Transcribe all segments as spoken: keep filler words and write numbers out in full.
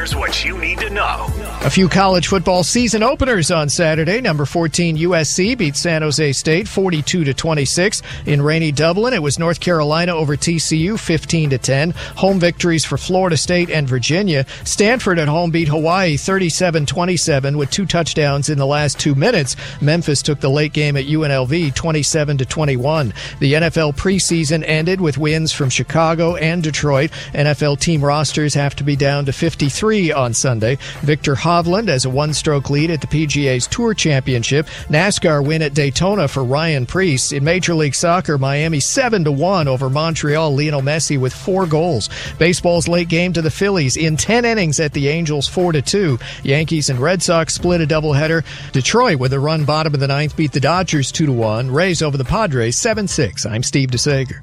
Here's what you need to know. A few college football season openers on Saturday. Number fourteen U S C beat San Jose State forty-two to twenty-six. In rainy Dublin, it was North Carolina over T C U fifteen to ten. Home victories for Florida State and Virginia. Stanford at home beat Hawaii thirty-seven twenty-seven with two touchdowns in the last two minutes. Memphis took the late game at U N L V twenty-seven to twenty-one. The N F L preseason ended with wins from Chicago and Detroit. N F L team rosters have to be down to fifty-three on Sunday. Victor Hovland has a one-stroke lead at the P G A's Tour Championship. NASCAR win at Daytona for Ryan Preece. In Major League Soccer, Miami seven to one over Montreal. Lionel Messi with four goals. Baseball's late game to the Phillies in ten innings at the Angels four to two. Yankees and Red Sox split a doubleheader. Detroit with a run bottom of the ninth beat the Dodgers two to one. Rays over the Padres seven six. I'm Steve DeSager.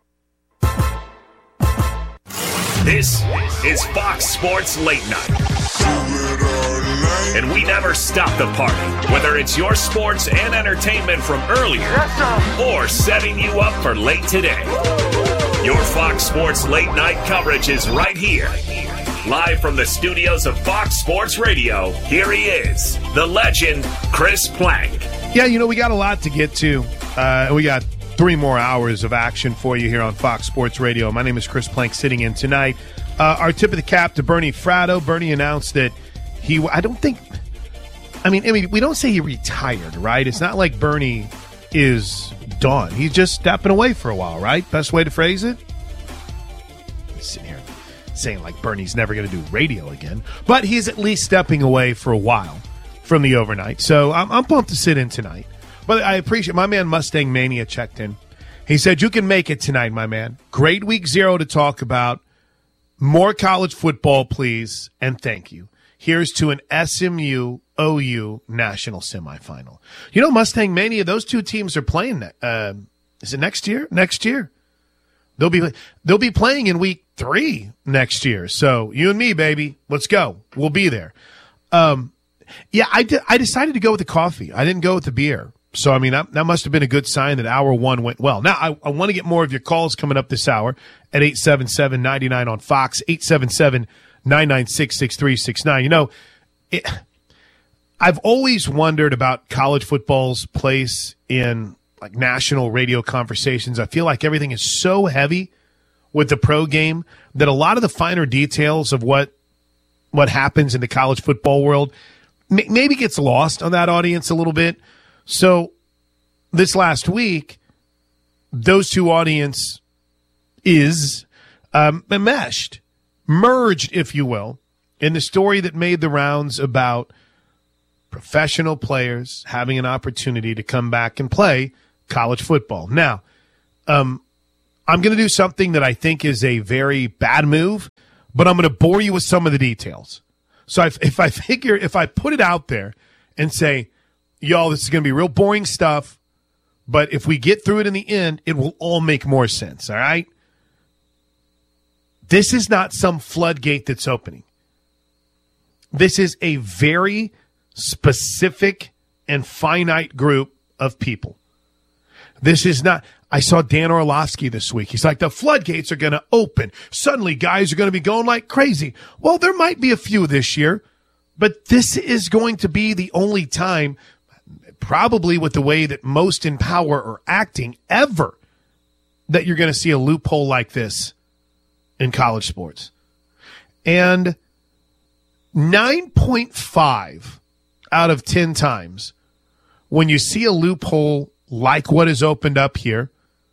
This is Fox Sports Late Night. And we never stop the party, whether it's your sports and entertainment from earlier or setting you up for late today. Your Fox Sports Late Night coverage is right here. Live from the studios of Fox Sports Radio, here he is, the legend, Chris Plank. Yeah, you know, we got a lot to get to. Uh, we got three more hours of action for you here on Fox Sports Radio. My name is Chris Plank, sitting in tonight. Uh, our tip of the cap to Bernie Fratto. Bernie announced that he, I don't think, I mean, I mean, we don't say he retired, right? It's not like Bernie is done. He's just stepping away for a while, right? Best way to phrase it? I'm sitting here saying like Bernie's never going to do radio again. But he's at least stepping away for a while from the overnight. So I'm, I'm pumped to sit in tonight. But I appreciate my man Mustang Mania checked in. He said, you can make it tonight, my man. Great week zero to talk about. More college football, please, and thank you. Here's to an S M U O U national semifinal. You know, Mustang Mania, those two teams are playing. Uh, is it next year? Next year. They'll be they'll be playing in week three next year. So you and me, baby, let's go. We'll be there. Um, yeah, I, de- I decided to go with the coffee. I didn't go with the beer. So, I mean, that, that must have been a good sign that hour one went well. Now, I, I want to get more of your calls coming up this hour at eight seven seven, nine nine on Fox, eight seven seven, nine nine six, six three six nine. You know, it, I've always wondered about college football's place in, like, national radio conversations. I feel like everything is so heavy with the pro game that a lot of the finer details of what what happens in the college football world m- maybe gets lost on that audience a little bit. So this last week, those two audience is um, meshed, merged, if you will, in the story that made the rounds about professional players having an opportunity to come back and play college football. Now, um, I'm going to do something that I think is a very bad move, but I'm going to bore you with some of the details. So if, if I figure, if I put it out there and say, y'all, this is going to be real boring stuff, but if we get through it in the end, it will all make more sense, all right? This is not some floodgate that's opening. This is a very specific and finite group of people. This is not – I saw Dan Orlovsky this week. He's like, the floodgates are going to open. Suddenly guys are going to be going like crazy. Well, there might be a few this year, but this is going to be the only time – probably with the way that most in power are acting ever, that you're going to see a loophole like this in college sports. And nine point five out of ten times when you see a loophole like what is opened up here,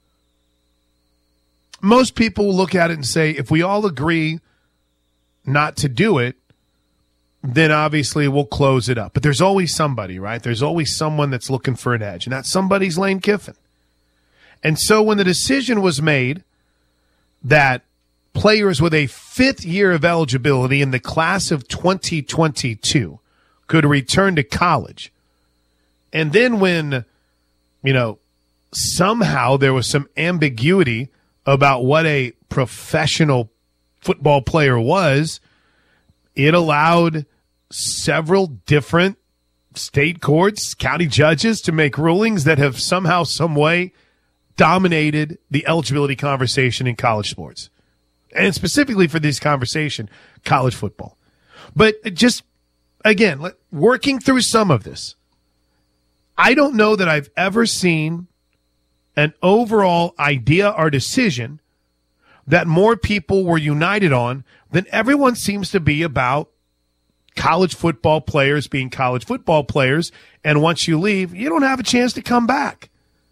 most people will look at it and say, if we all agree not to do it, then obviously we'll close it up. But there's always somebody, right? There's always someone that's looking for an edge, and that somebody's Lane Kiffin. And so when the decision was made that players with a fifth year of eligibility in the class of twenty twenty-two could return to college, and then when, you know, somehow there was some ambiguity about what a professional football player was, it allowed several different state courts, county judges to make rulings that have somehow, some way dominated the eligibility conversation in college sports. And specifically for this conversation, college football. But just, again, working through some of this, I don't know that I've ever seen an overall idea or decision that more people were united on than everyone seems to be about college football players being college football players, and once you leave, you don't have a chance to come back.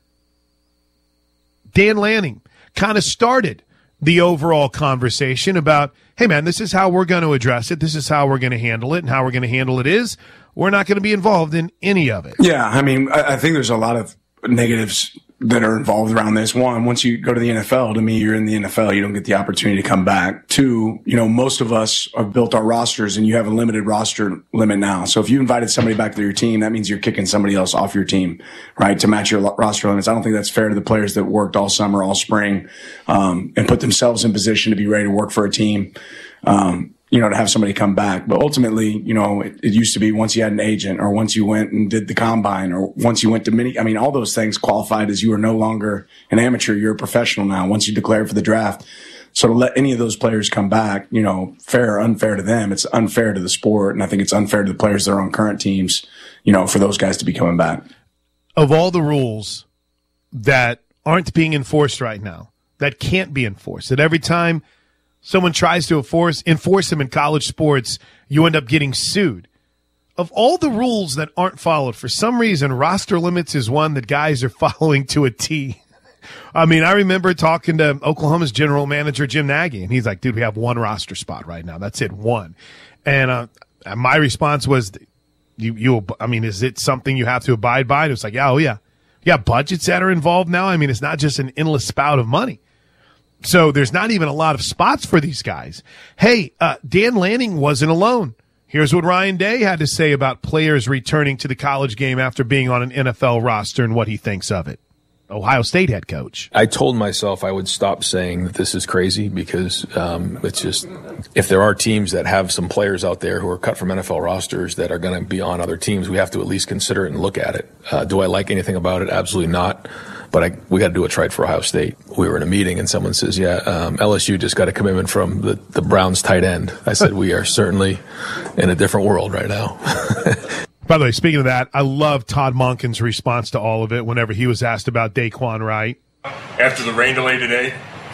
Dan Lanning kind of started the overall conversation about, hey, man, this is how we're going to address it. This is how we're going to handle it, and how we're going to handle it is we're not going to be involved in any of it. Yeah, I mean, I, I think there's a lot of negatives that are involved around this. One, once you go to the N F L, to me, you're in the N F L. You don't get the opportunity to come back. Two, you know, most of us have built our rosters, and you have a limited roster limit now. So if you invited somebody back to your team, that means you're kicking somebody else off your team, right, to match your roster limits. I don't think that's fair to the players that worked all summer, all spring, um, and put themselves in position to be ready to work for a team. Um, you know, to have somebody come back. But ultimately, you know, it, it used to be once you had an agent, or once you went and did the combine, or once you went to mini, I mean, all those things qualified as you are no longer an amateur, you're a professional now once you declared for the draft. So to let any of those players come back, you know, fair or unfair to them, it's unfair to the sport. And I think it's unfair to the players that are on current teams, you know, for those guys to be coming back. Of all the rules that aren't being enforced right now, that can't be enforced, that every time someone tries to enforce, enforce them in college sports, you end up getting sued. Of all the rules that aren't followed, for some reason, roster limits is one that guys are following to a T. I mean, I remember talking to Oklahoma's general manager, Jim Nagy, and he's like, dude, we have one roster spot right now. That's it, one. And uh, my response was, you, you, I mean, is it something you have to abide by? And it was like, yeah, oh, yeah. Yeah, budgets that are involved now. I mean, it's not just an endless spout of money. So there's not even a lot of spots for these guys. Hey, uh, Dan Lanning wasn't alone. Here's what Ryan Day had to say about players returning to the college game after being on an N F L roster and what he thinks of it. Ohio State head coach. I told myself I would stop saying that this is crazy because um, it's just, if there are teams that have some players out there who are cut from N F L rosters that are going to be on other teams, we have to at least consider it and look at it. Uh, do I like anything about it? Absolutely not. But I, we got to do what's right for Ohio State. We were in a meeting and someone says, yeah, um, L S U just got a commitment from the, the Browns tight end. I said, we are certainly in a different world right now. By the way, speaking of that, I love Todd Monken's response to all of it whenever he was asked about Daquan Wright. After the rain delay today?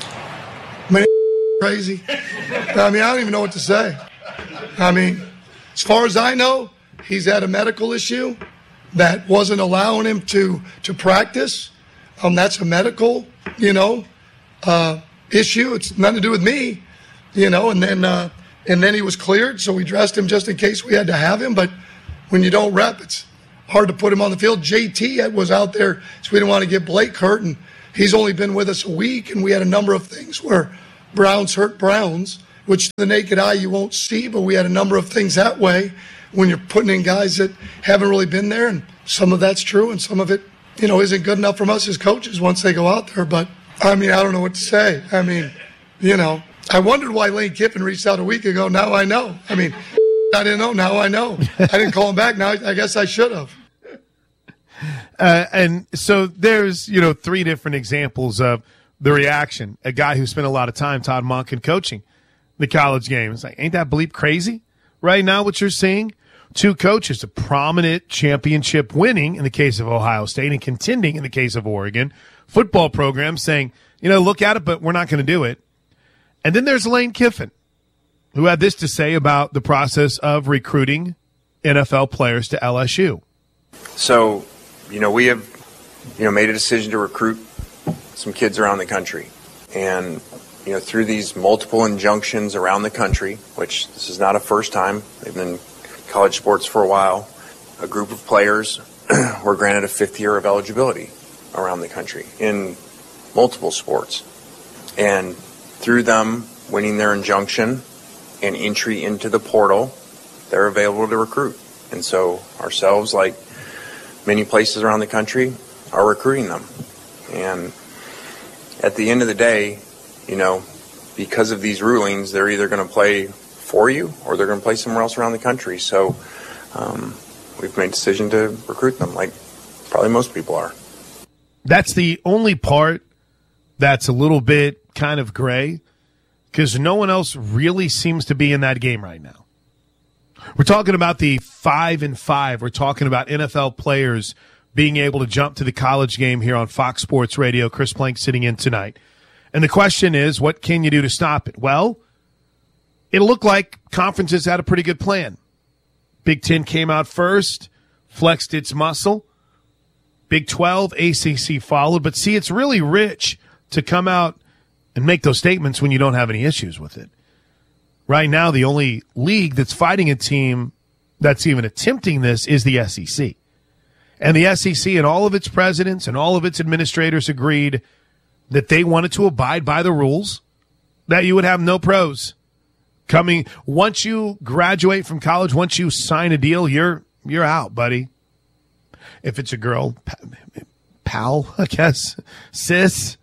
Man, crazy. I mean, I don't even know what to say. I mean, as far as I know, he's had a medical issue that wasn't allowing him to, to practice. Um, that's a medical, you know, uh, issue. It's nothing to do with me, you know, and then, uh, and then he was cleared. So we dressed him just in case we had to have him. But when you don't rep, it's hard to put him on the field. J T was out there, so we didn't want to get Blake hurt. And he's only been with us a week. And we had a number of things where Browns hurt Browns, which the naked eye you won't see. But we had a number of things that way when you're putting in guys that haven't really been there. And some of that's true and some of it, you know, isn't good enough from us as coaches once they go out there. But, I mean, I don't know what to say. I mean, you know, I wondered why Lane Kiffin reached out a week ago. Now I know. I mean, I didn't know. Now I know. I didn't call him back. Now I guess I should have. Uh, and so there's, you know, three different examples of the reaction. A guy who spent a lot of time, Todd Monken, coaching the college game. It's like, ain't that bleep crazy right now what you're seeing? Two coaches, a prominent championship winning in the case of Ohio State and contending in the case of Oregon, football program saying, you know, look at it, but we're not going to do it. And then there's Lane Kiffin, who had this to say about the process of recruiting N F L players to L S U. So, you know, we have, you know, made a decision to recruit some kids around the country. And, you know, through these multiple injunctions around the country, which this is not a first time, they've been college sports for a while, a group of players were granted a fifth year of eligibility around the country in multiple sports. And through them winning their injunction and entry into the portal, they're available to recruit. And so ourselves, like many places around the country, are recruiting them. And at the end of the day, you know, because of these rulings, they're either going to play for you or they're going to play somewhere else around the country. So um, we've made a decision to recruit them, like probably most people are. That's the only part that's a little bit kind of gray, because no one else really seems to be in that game right now. We're talking about the five and five. We're talking about N F L players being able to jump to the college game here on Fox Sports Radio. Chris Plank sitting in tonight. And the question is, what can you do to stop it? Well, it looked like conferences had a pretty good plan. Big Ten came out first, flexed its muscle. Big twelve, A C C followed. But see, it's really rich to come out and make those statements when you don't have any issues with it. Right now, the only league that's fighting a team that's even attempting this is the S E C. And the S E C and all of its presidents and all of its administrators agreed that they wanted to abide by the rules, that you would have no pros coming. Once you graduate from college, once you sign a deal, you're you're out, buddy. If it's a girl, pal, I guess, sis.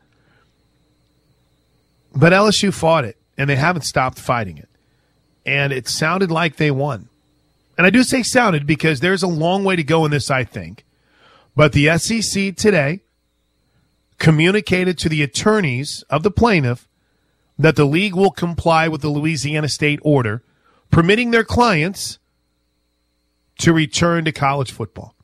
But L S U fought it, and they haven't stopped fighting it. And it sounded like they won. And I do say sounded because there's a long way to go in this, I think. But the S E C today communicated to the attorneys of the plaintiff that the league will comply with the Louisiana State order permitting their clients to return to college football.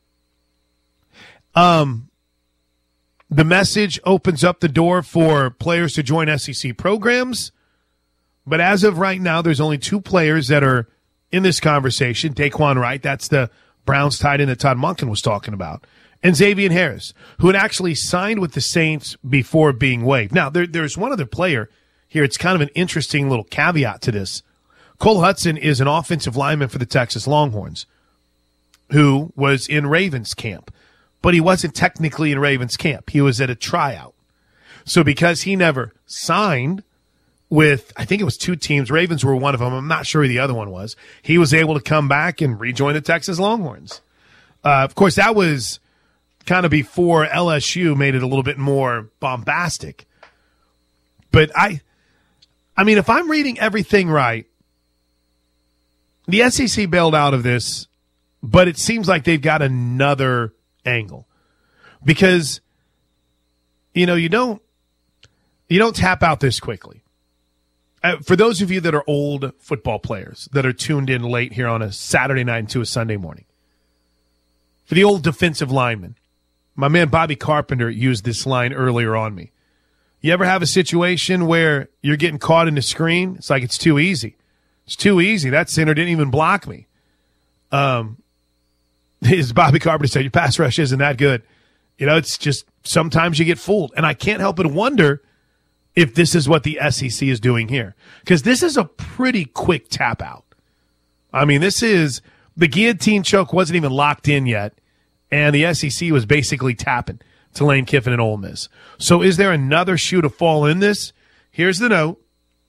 Um, the message opens up the door for players to join S E C programs. But as of right now, there's only two players that are in this conversation. Daquan Wright, that's the Browns tight end that Todd Monken was talking about. And Xavier Harris, who had actually signed with the Saints before being waived. Now, there, there's one other player here. It's kind of an interesting little caveat to this. Cole Hudson is an offensive lineman for the Texas Longhorns who was in Ravens camp. But he wasn't technically in Ravens camp. He was at a tryout. So because he never signed with, I think it was two teams, Ravens were one of them, I'm not sure who the other one was, he was able to come back and rejoin the Texas Longhorns. Uh, of course, that was kind of before L S U made it a little bit more bombastic. But I, I mean, if I'm reading everything right, the S E C bailed out of this, but it seems like they've got another angle. Because, you know, you don't, you don't tap out this quickly. Uh, for those of you that are old football players that are tuned in late here on a Saturday night into a Sunday morning, for the old defensive lineman, my man Bobby Carpenter used this line earlier on me. You ever have a situation where you're getting caught in the screen? It's like it's too easy. It's too easy. That center didn't even block me. Um, as Bobby Carpenter said, your pass rush isn't that good. You know, it's just sometimes you get fooled. And I can't help but wonder if this is what the S E C is doing here. Because this is a pretty quick tap out. I mean, this is, the guillotine choke wasn't even locked in yet, and the S E C was basically tapping to Lane Kiffin and Ole Miss. So is there another shoe to fall in this? Here's the note.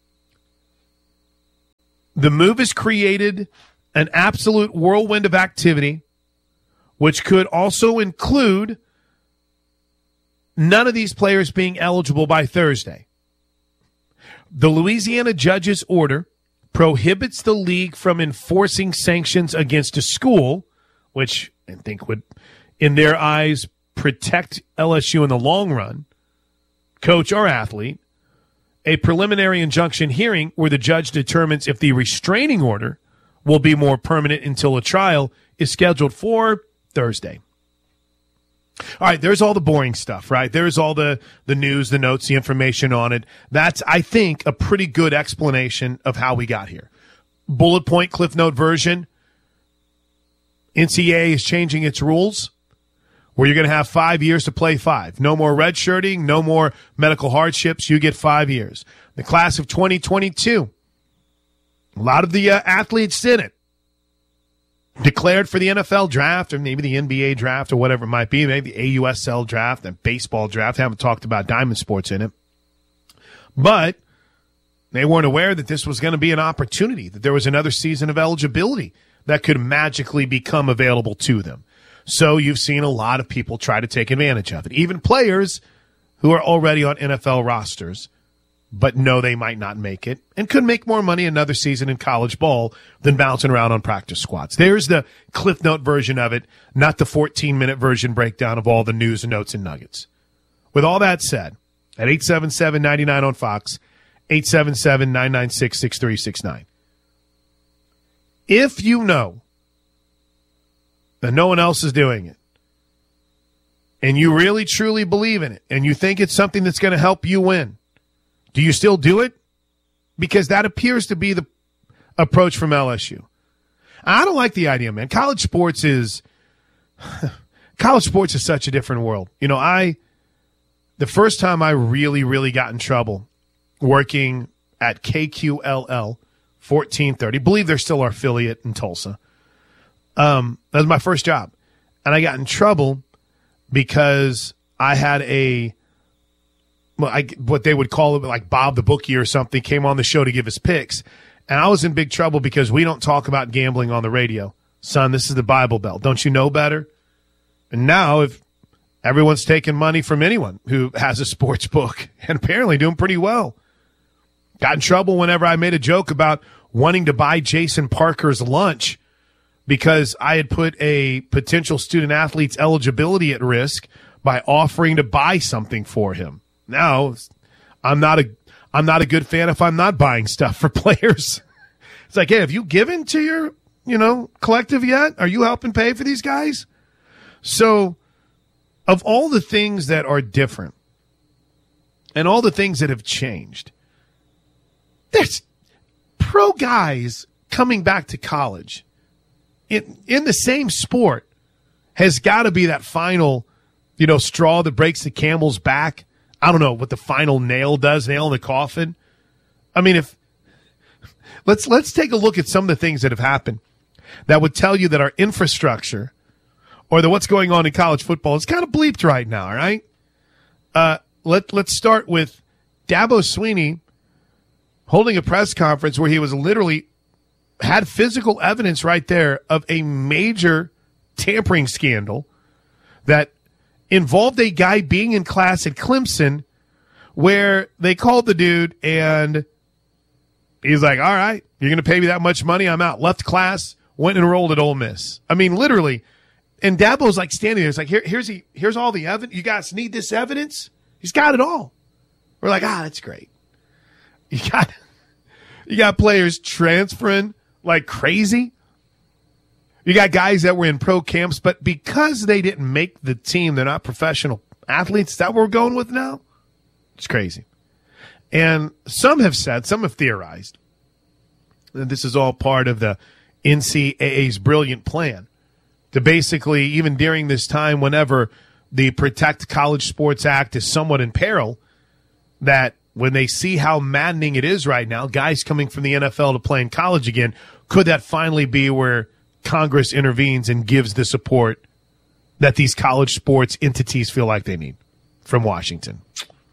The move has created an absolute whirlwind of activity, which could also include none of these players being eligible by Thursday. The Louisiana judge's order prohibits the league from enforcing sanctions against a school, which I think would, in their eyes, protect L S U in the long run, coach or athlete, a preliminary injunction hearing where the judge determines if the restraining order will be more permanent until a trial is scheduled for Thursday. All right, there's all the boring stuff, right? There's all the, the news, the notes, the information on it. That's, I think, a pretty good explanation of how we got here. Bullet point, Cliff Note version. N C double A is changing its rules where you're going to have five years to play five. No more redshirting, no more medical hardships. You get five years. The class of twenty twenty-two, a lot of the uh, athletes in it declared for the N F L draft or maybe the N B A draft or whatever it might be, maybe the A U S L draft and baseball draft. I haven't talked about diamond sports in it. But they weren't aware that this was going to be an opportunity, that there was another season of eligibility that could magically become available to them. So you've seen a lot of people try to take advantage of it, even players who are already on N F L rosters but know they might not make it and could make more money another season in college ball than bouncing around on practice squads. There's the Cliff Note version of it, not the fourteen-minute version breakdown of all the news and notes and nuggets. With all that said, at eight seven seven, nine nine on Fox, eight seven seven, nine nine six, six three six nine. If you know that no one else is doing it, and you really truly believe in it, and you think it's something that's going to help you win, do you still do it? Because that appears to be the approach from L S U. I don't like the idea, man. College sports is college sports is such a different world. You know, I the first time I really, really got in trouble working at K Q L L fourteen thirty, I believe they're still our affiliate in Tulsa. Um, that was my first job. And I got in trouble because I had a, well, I, what they would call it, like Bob the Bookie or something, came on the show to give us picks. And I was in big trouble because we don't talk about gambling on the radio. Son, this is the Bible Belt. Don't you know better? And now if everyone's taking money from anyone who has a sports book and apparently doing pretty well. Got in trouble whenever I made a joke about wanting to buy Jason Parker's lunch because I had put a potential student athlete's eligibility at risk by offering to buy something for him. Now, I'm not a I'm not a good fan if I'm not buying stuff for players. It's like, hey, have you given to your, you know, collective yet? Are you helping pay for these guys? So, of all the things that are different and all the things that have changed, there's pro guys coming back to college in in the same sport has got to be that final, you know, straw that breaks the camel's back. I don't know what the final nail does, nail in the coffin. I mean, if let's let's take a look at some of the things that have happened that would tell you that our infrastructure or that what's going on in college football is kind of bleeped right now, all right? Uh, let, let's start with Dabo Swinney holding a press conference where he was literally had physical evidence right there of a major tampering scandal that involved a guy being in class at Clemson where they called the dude and he's like, all right, you're going to pay me that much money? I'm out. Left class, went and enrolled at Ole Miss. I mean, literally. And Dabo's like standing there. It's like, Here, here's he, here's all the evidence. You guys need this evidence? He's got it all. We're like, ah, that's great. You got, you got players transferring like crazy. You got guys that were in pro camps, but because they didn't make the team, they're not professional athletes. Is that what we're going with now? It's crazy. And some have said, some have theorized that this is all part of the N C double A's brilliant plan to basically, even during this time, whenever the Protect College Sports Act is somewhat in peril, that when they see how maddening it is right now, guys coming from the N F L to play in college again, could that finally be where Congress intervenes and gives the support that these college sports entities feel like they need from Washington?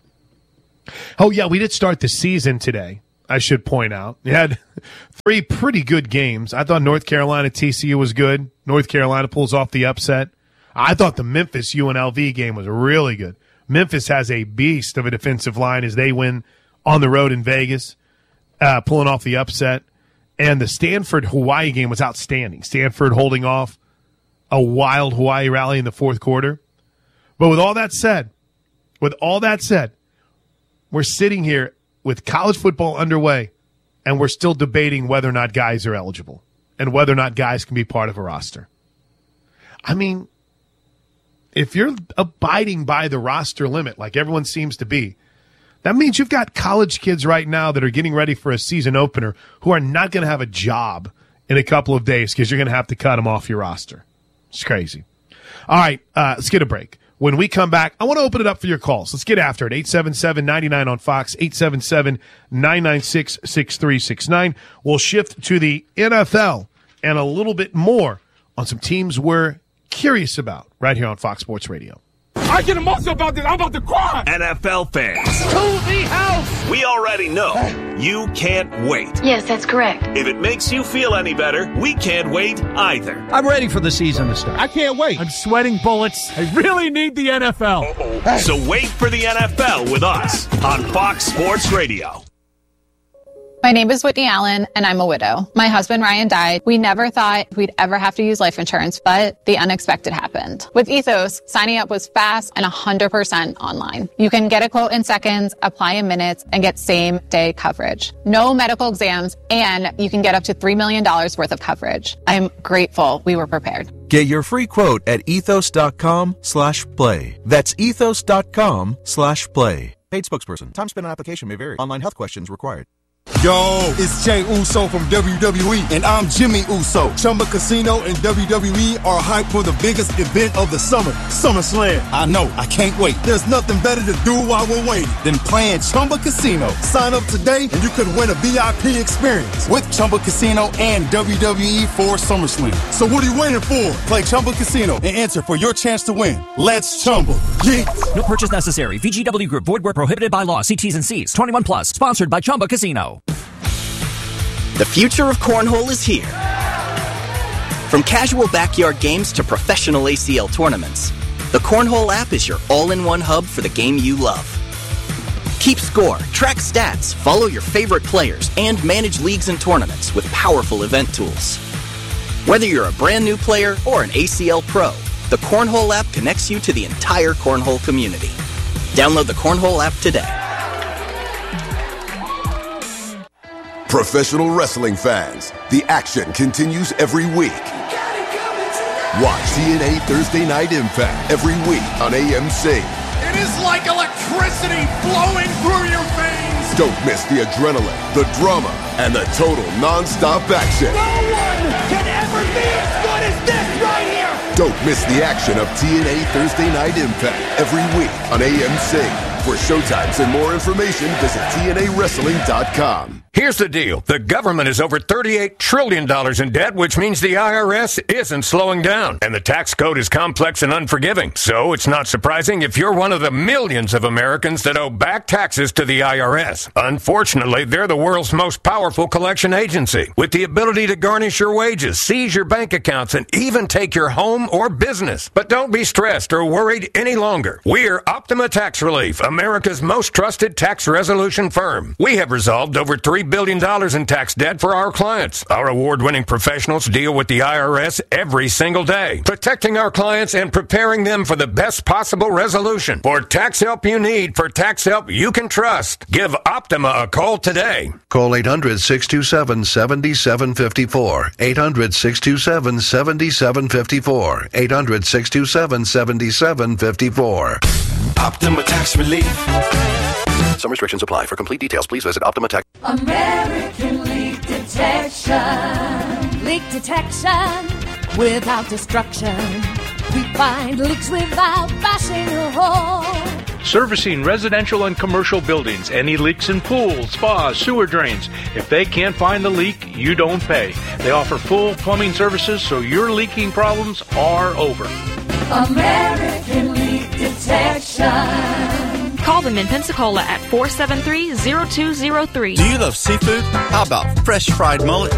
Oh, yeah, we did start the season today, I should point out. We had three pretty good games. I thought North Carolina T C U was good. North Carolina pulls off the upset. I thought the Memphis U N L V game was really good. Memphis has a beast of a defensive line as they win on the road in Vegas, uh, pulling off the upset. And the Stanford-Hawaii game was outstanding. Stanford holding off a wild Hawaii rally in the fourth quarter. But with all that said, with all that said, we're sitting here with college football underway, and we're still debating whether or not guys are eligible and whether or not guys can be part of a roster. I mean, if you're abiding by the roster limit like everyone seems to be, that means you've got college kids right now that are getting ready for a season opener who are not going to have a job in a couple of days because you're going to have to cut them off your roster. It's crazy. All right, uh, let's get a break. When we come back, I want to open it up for your calls. Let's get after it. eight seven seven, nine nine on Fox, eight seven seven, nine nine six, six three six nine. We'll shift to the N F L and a little bit more on some teams we're curious about right here on Fox Sports Radio. I get emotional about this. I'm about to cry. N F L fans, to the house. We already know you can't wait. Yes, that's correct. If it makes you feel any better, we can't wait either. I'm ready for the season to start. I can't wait. I'm sweating bullets. I really need the N F L. Hey. So wait for the N F L with us on Fox Sports Radio. My name is Whitney Allen, and I'm a widow. My husband, Ryan, died. We never thought we'd ever have to use life insurance, but the unexpected happened. With Ethos, signing up was fast and one hundred percent online. You can get a quote in seconds, apply in minutes, and get same-day coverage. No medical exams, and you can get up to three million dollars worth of coverage. I'm grateful we were prepared. Get your free quote at ethos.com slash play. That's ethos.com slash play. Paid spokesperson. Time spent on application may vary. Online health questions required. Yo, it's Jay Uso from W W E, and I'm Jimmy Uso. Chumba Casino and W W E are hyped for the biggest event of the summer, SummerSlam. I know, I can't wait. There's nothing better to do while we're waiting than playing Chumba Casino. Sign up today, and you could win a V I P experience with Chumba Casino and W W E for SummerSlam. So what are you waiting for? Play Chumba Casino and enter for your chance to win. Let's Chumba. Yeah. No purchase necessary. V G W Group. Void where prohibited by law. See T's and C's. twenty-one plus. Sponsored by Chumba Casino. The future of cornhole is here. From casual backyard games to professional A C L tournaments, the Cornhole app is your all-in-one hub for the game you love. Keep score, track stats, follow your favorite players, and manage leagues and tournaments with powerful event tools. Whether you're a brand new player or an A C L pro, the Cornhole app connects you to the entire cornhole community. Download the Cornhole app today. Professional wrestling fans, the action continues every week. Watch T N A Thursday Night Impact every week on A M C. It is like electricity flowing through your veins. Don't miss the adrenaline, the drama, and the total non-stop action. No one can ever be as good as this right here. Don't miss the action of T N A Thursday Night Impact every week on A M C. For showtimes and more information, visit T N A wrestling dot com. Here's the deal. The government is over thirty-eight trillion dollars in debt, which means the I R S isn't slowing down. And the tax code is complex and unforgiving. So it's not surprising if you're one of the millions of Americans that owe back taxes to the I R S. Unfortunately, they're the world's most powerful collection agency, with the ability to garnish your wages, seize your bank accounts, and even take your home or business. But don't be stressed or worried any longer. We're Optima Tax Relief, America's most trusted tax resolution firm. We have resolved over three billion dollars in tax debt for our clients. Our award-winning professionals deal with the I R S every single day, protecting our clients and preparing them for the best possible resolution. For tax help you need, for tax help you can trust, give Optima a call today. Call eight hundred, six two seven, seven seven five four. eight hundred, six two seven, seven seven five four. eight hundred, six two seven, seven seven five four. Optima Tax Relief. Some restrictions apply. For complete details, please visit Optima Tax. American Leak Detection. Leak detection without destruction. We find leaks without bashing a hole. Servicing residential and commercial buildings. Any leaks in pools, spas, sewer drains. If they can't find the leak, you don't pay. They offer full plumbing services, so your leaking problems are over. American Leak Detection. Call them in Pensacola at four seven three, zero two zero three. Do you love seafood? How about fresh fried mullet?